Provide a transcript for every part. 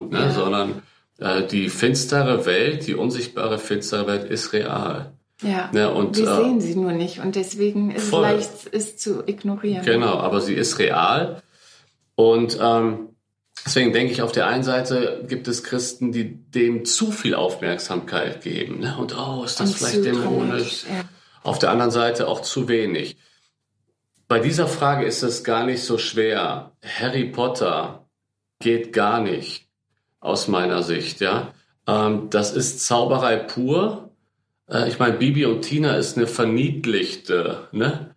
ne? Sondern die finstere Welt, die unsichtbare finstere Welt ist real. Ja, ne? Und, wir sehen sie nur nicht und deswegen ist es leicht, es zu ignorieren. Genau, aber sie ist real und deswegen denke ich, auf der einen Seite gibt es Christen, die dem zu viel Aufmerksamkeit geben, ne? Und ist das vielleicht dämonisch? Ja. Auf der anderen Seite auch zu wenig. Bei dieser Frage ist es gar nicht so schwer. Harry Potter geht gar nicht. Aus meiner Sicht, ja. Das ist Zauberei pur. Ich meine, Bibi und Tina ist eine verniedlichte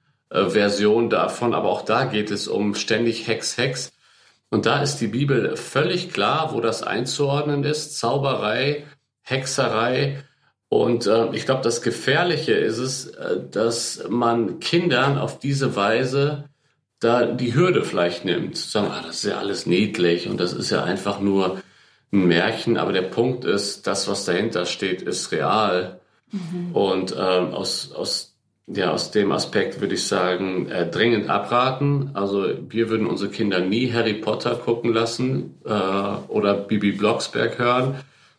Version davon, aber auch da geht es um ständig Hex, Hex. Und da ist die Bibel völlig klar, wo das einzuordnen ist. Zauberei, Hexerei. Und ich glaube, das Gefährliche ist es, dass man Kindern auf diese Weise da die Hürde vielleicht nimmt. Sagen, das ist ja alles niedlich und das ist ja einfach nur ein Märchen, aber der Punkt ist, das, was dahinter steht, ist real. Mhm. Und aus dem Aspekt würde ich sagen, dringend abraten. Also wir würden unsere Kinder nie Harry Potter gucken lassen oder Bibi Blocksberg hören.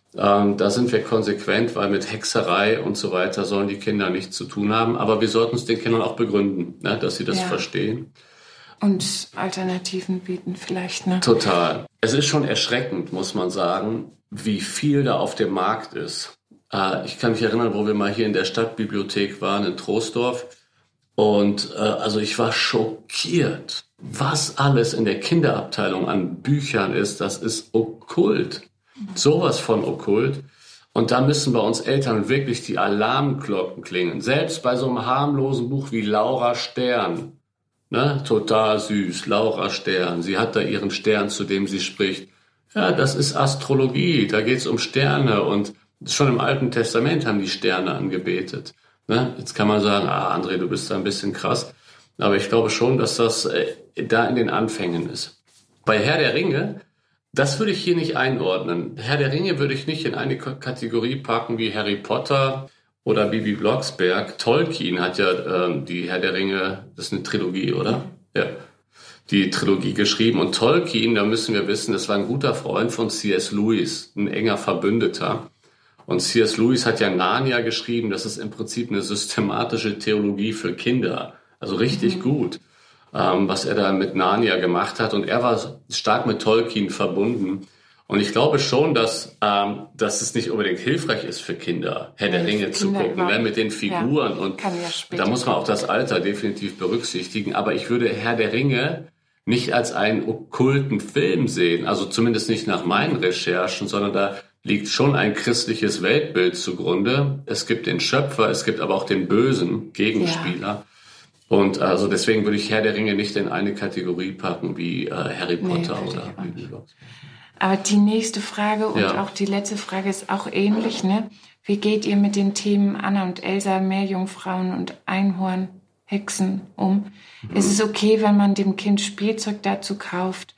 Da sind wir konsequent, weil mit Hexerei und so weiter sollen die Kinder nichts zu tun haben. Aber wir sollten es den Kindern auch begründen, ne, dass sie das verstehen. Und Alternativen bieten vielleicht, ne? Total. Es ist schon erschreckend, muss man sagen, wie viel da auf dem Markt ist. Ich kann mich erinnern, wo wir mal hier in der Stadtbibliothek waren, in Troisdorf. Und also ich war schockiert, was alles in der Kinderabteilung an Büchern ist. Das ist okkult. Sowas von okkult. Und da müssen bei uns Eltern wirklich die Alarmglocken klingen. Selbst bei so einem harmlosen Buch wie Laura Stern. Ne, total süß, Laura Stern. Sie hat da ihren Stern, zu dem sie spricht. Ja, das ist Astrologie, da geht's um Sterne und schon im Alten Testament haben die Sterne angebetet. Ne? Jetzt kann man sagen, André, du bist da ein bisschen krass. Aber ich glaube schon, dass das da in den Anfängen ist. Bei Herr der Ringe, das würde ich hier nicht einordnen. Herr der Ringe würde ich nicht in eine Kategorie packen wie Harry Potter oder Bibi Blocksberg. Tolkien hat ja die Herr der Ringe, das ist eine Trilogie, oder? Ja, die Trilogie geschrieben. Und Tolkien, da müssen wir wissen, das war ein guter Freund von C.S. Lewis, ein enger Verbündeter. Und C.S. Lewis hat ja Narnia geschrieben, das ist im Prinzip eine systematische Theologie für Kinder. Also richtig gut, was er da mit Narnia gemacht hat. Und er war stark mit Tolkien verbunden. Und ich glaube schon, dass es nicht unbedingt hilfreich ist für Kinder, Herr der Ringe zu gucken, ne, mit den Figuren. Und da muss man auch das Alter definitiv berücksichtigen. Aber ich würde Herr der Ringe nicht als einen okkulten Film sehen, also zumindest nicht nach meinen Recherchen, sondern da liegt schon ein christliches Weltbild zugrunde. Es gibt den Schöpfer, es gibt aber auch den bösen Gegenspieler. Ja. Und also deswegen würde ich Herr der Ringe nicht in eine Kategorie packen wie Harry Potter oder Bibi Blocksberg. Aber die nächste Frage und auch die letzte Frage ist auch ähnlich, ne? Wie geht ihr mit den Themen Anna und Elsa, Meerjungfrauen und Einhorn, Hexen um? Ist es okay, wenn man dem Kind Spielzeug dazu kauft?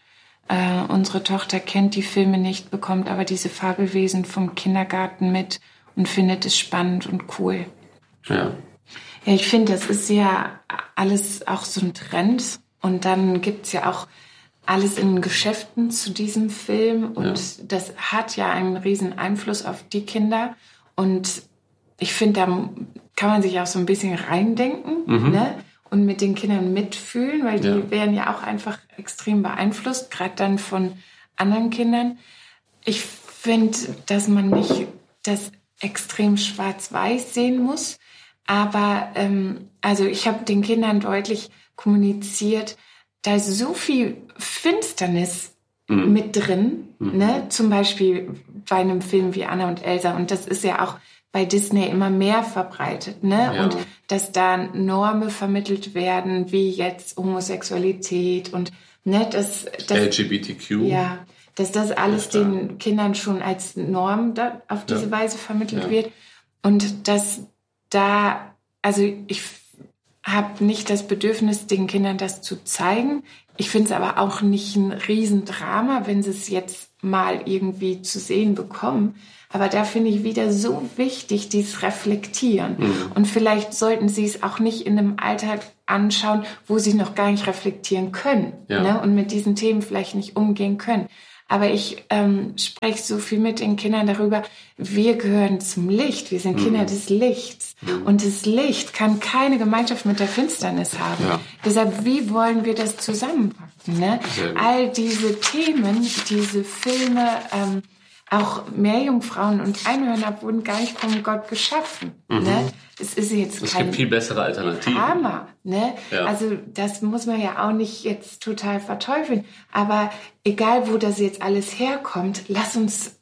Unsere Tochter kennt die Filme nicht, bekommt aber diese Fabelwesen vom Kindergarten mit und findet es spannend und cool. Ja. Ja, ich finde, das ist ja alles auch so ein Trend. Und dann gibt's ja auch alles in Geschäften zu diesem Film. Und das hat ja einen riesen Einfluss auf die Kinder. Und ich finde, da kann man sich auch so ein bisschen reindenken, ne? Und mit den Kindern mitfühlen, weil die werden ja auch einfach extrem beeinflusst, gerade dann von anderen Kindern. Ich finde, dass man nicht das extrem schwarz-weiß sehen muss. Aber also ich habe den Kindern deutlich kommuniziert, da ist so viel Finsternis mit drin, ne? Zum Beispiel bei einem Film wie Anna und Elsa. Und das ist ja auch bei Disney immer mehr verbreitet, ne? Ja. Und dass da Normen vermittelt werden, wie jetzt Homosexualität und ne, das LGBTQ. Ja, dass das alles den Kindern schon als Norm auf diese Weise vermittelt wird. Und dass da, also ich habe nicht das Bedürfnis, den Kindern das zu zeigen. Ich finde es aber auch nicht ein Riesendrama, wenn sie es jetzt mal irgendwie zu sehen bekommen. Aber da finde ich wieder so wichtig, dieses Reflektieren. Und vielleicht sollten sie es auch nicht in einem Alltag anschauen, wo sie noch gar nicht reflektieren können, ne? Und mit diesen Themen vielleicht nicht umgehen können. Aber ich spreche so viel mit den Kindern darüber, wir gehören zum Licht, wir sind Kinder des Lichts. Und das Licht kann keine Gemeinschaft mit der Finsternis haben. Ja. Deshalb, wie wollen wir das zusammenpacken? Ne? All diese Themen, diese Filme, auch Meerjungfrauen und Einhörner wurden gar nicht von Gott geschaffen. Ne? Es ist jetzt es gibt viel bessere Alternativen. Drama, ne? Ja. Also das muss man ja auch nicht jetzt total verteufeln. Aber egal, wo das jetzt alles herkommt, lass uns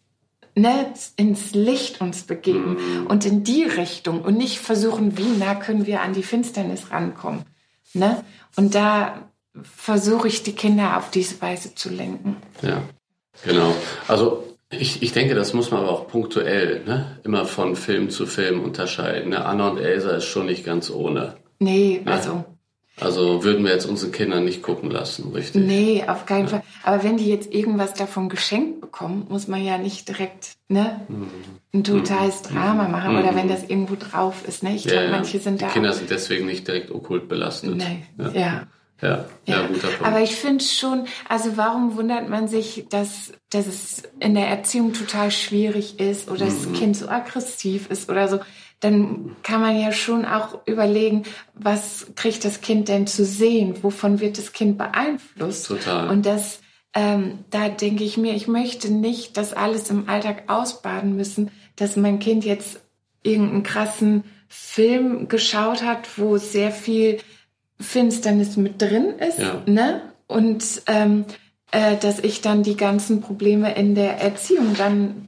ins Licht uns begeben und in die Richtung und nicht versuchen, wie nah können wir an die Finsternis rankommen. Ne? Und da versuche ich, die Kinder auf diese Weise zu lenken. Ja, genau. Also ich denke, das muss man aber auch punktuell immer von Film zu Film unterscheiden. Ne? Anna und Elsa ist schon nicht ganz ohne. Nee, ne? Also würden wir jetzt unsere Kinder nicht gucken lassen, richtig? Nee, auf keinen Fall. Aber wenn die jetzt irgendwas davon geschenkt bekommen, muss man ja nicht direkt ein totales Drama machen. Oder wenn das irgendwo drauf ist. Ne? Ich glaube, manche sind die da. Die Kinder sind deswegen nicht direkt okkult belastet. Nee, ja. Ja, guter Punkt. Aber ich finde schon, also warum wundert man sich, dass es in der Erziehung total schwierig ist oder das Kind so aggressiv ist oder so? Dann kann man ja schon auch überlegen, was kriegt das Kind denn zu sehen? Wovon wird das Kind beeinflusst? Total. Und das, da denke ich mir, ich möchte nicht das alles im Alltag ausbaden müssen, dass mein Kind jetzt irgendeinen krassen Film geschaut hat, wo sehr viel Finsternis mit drin ist, ne? Und dass ich dann die ganzen Probleme in der Erziehung dann,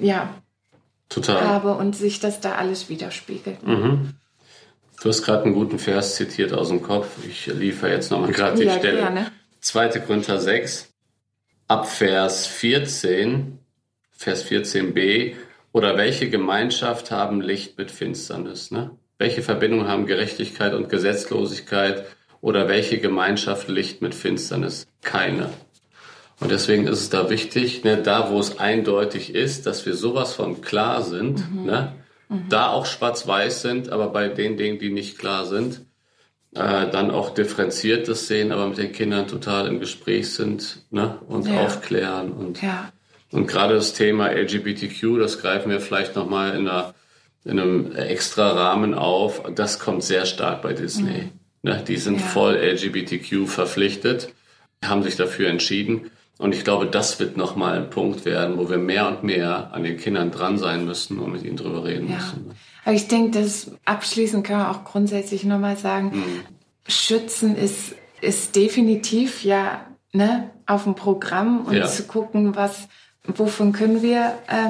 total habe und sich das da alles widerspiegelt. Du hast gerade einen guten Vers zitiert aus dem Kopf. Ich liefere jetzt nochmal gerade die Stelle. Gerne. 2. Korinther 6, ab Vers 14, Vers 14b. Oder welche Gemeinschaft haben Licht mit Finsternis? Ne? Welche Verbindung haben Gerechtigkeit und Gesetzlosigkeit? Oder welche Gemeinschaft Licht mit Finsternis? Keine. Und deswegen ist es da wichtig, da wo es eindeutig ist, dass wir sowas von klar sind, da auch schwarz-weiß sind, aber bei den Dingen, die nicht klar sind, dann auch differenziert das sehen, aber mit den Kindern total im Gespräch sind und aufklären. Und gerade das Thema LGBTQ, das greifen wir vielleicht nochmal in einem extra Rahmen auf, das kommt sehr stark bei Disney. Die sind voll LGBTQ verpflichtet, haben sich dafür entschieden. Und ich glaube, das wird nochmal ein Punkt werden, wo wir mehr und mehr an den Kindern dran sein müssen und mit ihnen drüber reden müssen. Aber ich denke, dass abschließend können wir auch grundsätzlich nochmal sagen, Schützen ist definitiv auf dem Programm und zu gucken, wovon können wir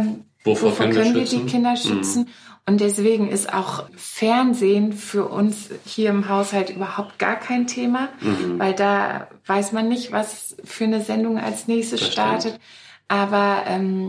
die Kinder schützen. Und deswegen ist auch Fernsehen für uns hier im Haushalt überhaupt gar kein Thema, weil da weiß man nicht, was für eine Sendung als nächstes startet. Aber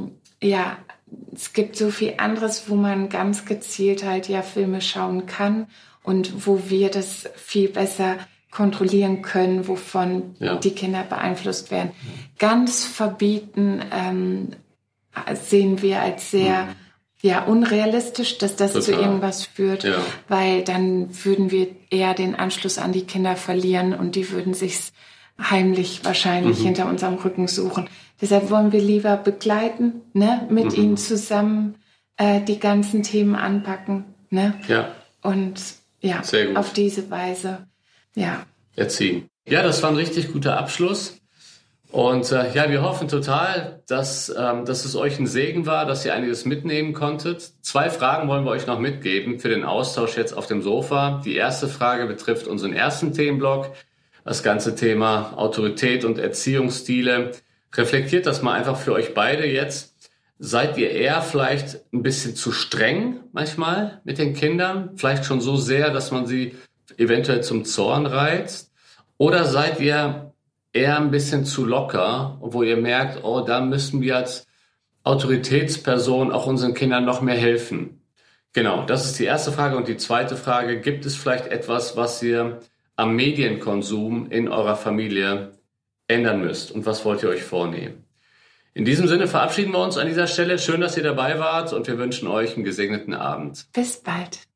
es gibt so viel anderes, wo man ganz gezielt halt Filme schauen kann und wo wir das viel besser kontrollieren können, wovon die Kinder beeinflusst werden. Ganz verbieten sehen wir als sehr unrealistisch, dass das zu irgendwas führt, weil dann würden wir eher den Anschluss an die Kinder verlieren und die würden sich's heimlich wahrscheinlich hinter unserem Rücken suchen. Deshalb wollen wir lieber begleiten, mit ihnen zusammen die ganzen Themen anpacken, und auf diese Weise, erziehen. Ja, das war ein richtig guter Abschluss. Und wir hoffen total, dass es euch ein Segen war, dass ihr einiges mitnehmen konntet. 2 Fragen wollen wir euch noch mitgeben für den Austausch jetzt auf dem Sofa. Die erste Frage betrifft unseren ersten Themenblock, das ganze Thema Autorität und Erziehungsstile. Reflektiert das mal einfach für euch beide jetzt. Seid ihr eher vielleicht ein bisschen zu streng manchmal mit den Kindern? Vielleicht schon so sehr, dass man sie eventuell zum Zorn reizt? Oder seid ihr eher ein bisschen zu locker, wo ihr merkt, da müssen wir als Autoritätsperson auch unseren Kindern noch mehr helfen? Genau, das ist die erste Frage. Und die zweite Frage, gibt es vielleicht etwas, was ihr am Medienkonsum in eurer Familie ändern müsst? Und was wollt ihr euch vornehmen? In diesem Sinne verabschieden wir uns an dieser Stelle. Schön, dass ihr dabei wart und wir wünschen euch einen gesegneten Abend. Bis bald.